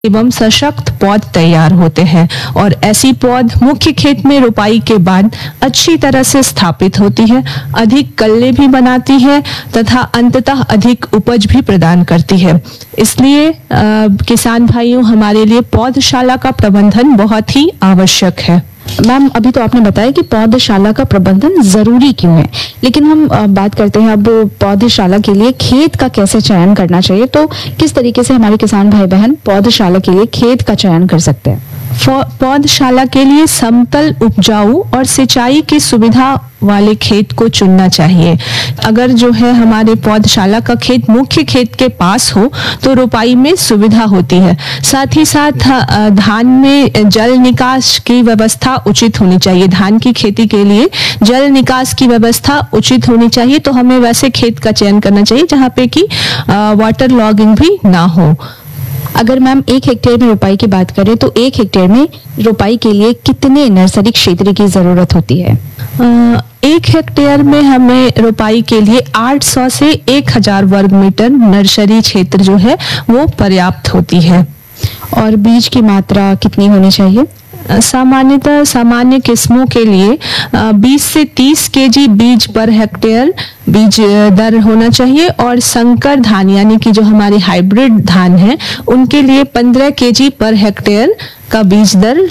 एवं सशक्त पौध तैयार होते हैं और ऐसी पौध मुख्य खेत में रोपाई के बाद अच्छी तरह से स्थापित होती है, अधिक कल्ले भी बनाती है तथा अंततः अधिक उपज भी प्रदान करती है। इसलिए किसान भाइयों, हमारे लिए पौधशाला का प्रबंधन बहुत ही आवश्यक है। मैम, अभी तो आपने बताया कि पौधशाला का प्रबंधन जरूरी क्यों है, लेकिन हम बात करते हैं अब पौधशाला के लिए खेत का कैसे चयन करना चाहिए। तो किस तरीके से हमारे किसान भाई बहन पौधशाला के लिए खेत का चयन कर सकते हैं? पौधशाला के लिए समतल, उपजाऊ और सिंचाई की सुविधा वाले खेत को चुनना चाहिए। अगर जो है हमारे पौधशाला का खेत मुख्य खेत के पास हो तो रोपाई में सुविधा होती है। साथ ही साथ धान में जल निकास की व्यवस्था उचित होनी चाहिए। धान की खेती के लिए जल निकास की व्यवस्था उचित होनी चाहिए, तो हमें वैसे खेत का चयन करना चाहिए जहाँ पे कि वाटर लॉगिंग भी ना हो। अगर मैम 1 हेक्टेयर में रोपाई की बात करें तो 1 हेक्टेयर में रोपाई के लिए कितने नर्सरी क्षेत्र की जरूरत होती है? 1 हेक्टेयर में हमें रोपाई के लिए 800 से 1000 वर्ग मीटर नर्सरी क्षेत्र जो है वो पर्याप्त होती है। और बीज की मात्रा कितनी होनी चाहिए? सामान्यतः सामान्य किस्मों के लिए 20 से 30 केजी बीज पर हेक्टेयर बीज दर होना चाहिए और संकर धान यानी कि जो हमारे हाइब्रिड धान है उनके लिए 15 केजी पर हेक्टेयर का बीज दर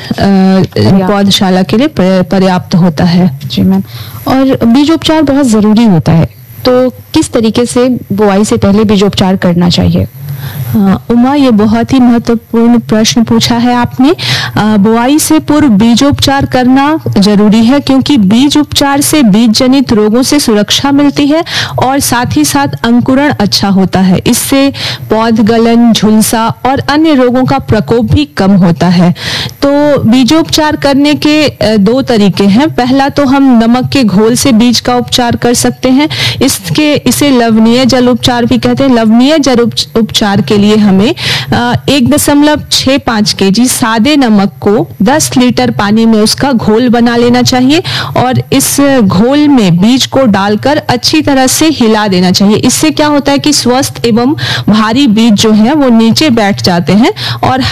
पौधशाला के लिए पर्याप्त होता है। जी मैम, और बीजोपचार बहुत जरूरी होता है, तो किस तरीके से बुआई से पहले बीजोपचार करना चाहिए? उमा, ये बहुत ही महत्वपूर्ण प्रश्न पूछा है आपने। बुआई से पूर्व बीजोपचार करना जरूरी है क्योंकि बीज उपचार से बीज जनित रोगों से सुरक्षा मिलती है और साथ ही साथ अंकुरण अच्छा होता है। इससे पौध गलन, झुलसा और अन्य रोगों का प्रकोप भी कम होता है। तो बीजोपचार करने के 2 तरीके हैं। पहला तो हम नमक के घोल से बीज का उपचार कर सकते हैं। इसे लवणीय जल उपचार भी कहते हैं। लवणीय जल उपचार के लिए हमें 1.65 केजी सादे नमक को 10 लीटर पानी में उसका घोल बना लेना चाहिए और इस घोल में बीज को डालकर अच्छी तरह से हिला देना चाहिए। इससे क्या होता है कि स्वस्थ एवं भारी बीज जो है वो नीचे बैठ जाते हैं और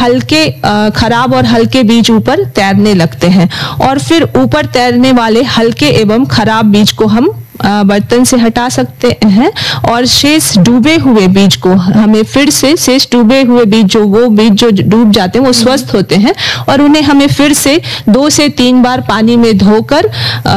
खराब और हल्के बीज ऊपर तैरने लगते हैं और फिर ऊपर तैरने वाले हल्के एवं खराब बीज को हम बर्तन से हटा सकते हैं और शेष डूबे हुए बीज को हमें फिर से डूबे हुए बीज जो डूब जाते हैं वो स्वस्थ होते हैं और उन्हें हमें फिर से 2 से 3 बार पानी में धोकर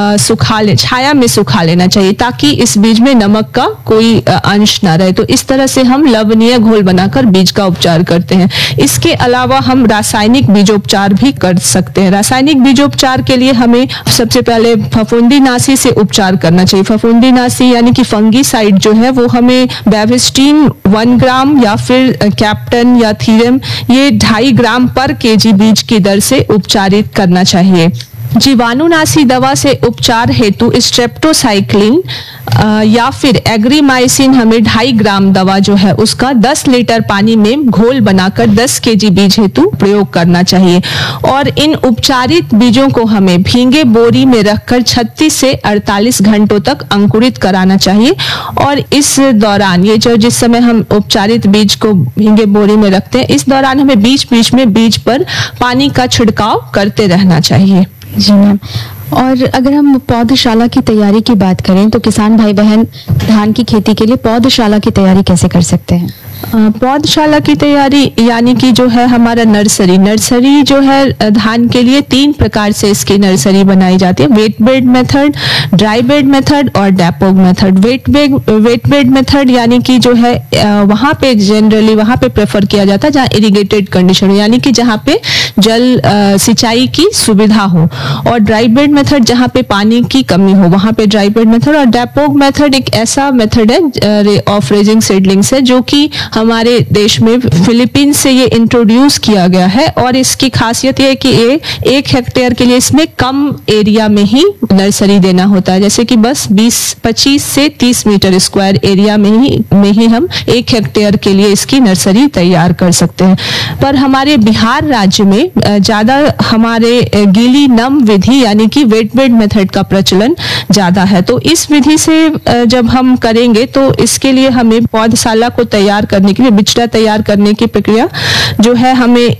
छाया में सुखा लेना चाहिए ताकि इस बीज में नमक का कोई अंश ना रहे। तो इस तरह से हम लवणीय घोल बनाकर बीज का उपचार करते हैं। इसके अलावा हम रासायनिक बीजोपचार भी कर सकते हैं। रासायनिक बीजोपचार के लिए हमें सबसे पहले फफूंदीनाशी से उपचार करना चाहिए। फफूंदीनाशी यानी कि फंगीसाइड जो है वो हमें बेविस्टीन 1 ग्राम या फिर कैप्टन या थीरम ये 2.5 ग्राम पर केजी बीज की दर से उपचारित करना चाहिए। जीवाणुनाशी दवा से उपचार हेतु स्ट्रेप्टोसाइक्लिन या फिर एग्रीमाइसिन हमें 2.5 ग्राम दवा जो है उसका 10 लीटर पानी में घोल बनाकर 10 केजी बीज हेतु प्रयोग करना चाहिए और इन उपचारित बीजों को हमें भींगे बोरी में रखकर 36 से 48 घंटों तक अंकुरित कराना चाहिए और इस दौरान जिस समय हम उपचारित बीज को भींगे बोरी में रखते हैं इस दौरान हमें बीच बीच में बीज पर पानी का छिड़काव करते रहना चाहिए। जी मैम, और अगर हम पौधशाला की तैयारी की बात करें तो किसान भाई बहन धान की खेती के लिए पौधशाला की तैयारी कैसे कर सकते हैं? पौधशाला की तैयारी यानी कि जो है हमारा नर्सरी जो है धान के लिए 3 प्रकार से इसकी नर्सरी बनाई जाती है। Wait bed method, dry bed method और डेपोग मेथड। वेट बेड मेथड यानी कि जो है वहाँ पे जनरली वहाँ पे प्रेफर किया जाता है जहाँ इरिगेटेड कंडीशन यानी कि जहाँ पे जल सिंचाई की सुविधा हो और ड्राई बेड मेथड जहाँ पे पानी की कमी हो वहाँ पे ड्राई बेड मेथड और डेपोग मेथड एक ऐसा मेथड है ऑफ रेजिंग सीडलिंग्स है जो कि हमारे देश में फिलीपींस से ये इंट्रोड्यूस किया गया है और इसकी खासियत ये है कि ये 1 हेक्टेयर के लिए इसमें कम एरिया में ही नर्सरी देना होता है। जैसे कि बस 25 से 30 मीटर स्क्वायर एरिया में ही हम 1 हेक्टेयर के लिए इसकी नर्सरी तैयार कर सकते हैं। पर हमारे बिहार राज्य में ज्यादा हमारे गीली नम विधि यानी कि वेट बेड मेथड का प्रचलन ज्यादा है। तो इस विधि से जब हम करेंगे तो इसके लिए हमें पौधशाला को तैयार करने करने के लिए, बिचड़ा तैयार करने की प्रक्रिया जो है हमें